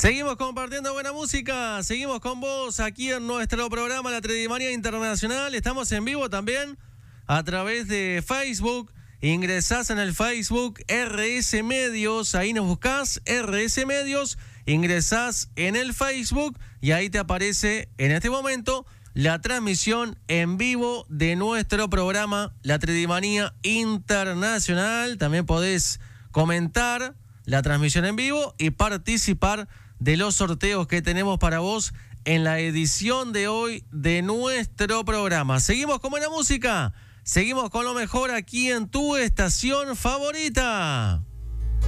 Seguimos compartiendo buena música, seguimos con vos aquí en nuestro programa La Tredimanía Internacional. Estamos en vivo también a través de Facebook. Ingresás en el Facebook RS Medios, ahí nos buscás RS Medios, ingresás en el Facebook y ahí te aparece en este momento la transmisión en vivo de nuestro programa La Tredimanía Internacional. También podés comentar la transmisión en vivo y participar de los sorteos que tenemos para vos en la edición de hoy de nuestro programa. Seguimos con buena música, seguimos con lo mejor aquí en tu estación favorita.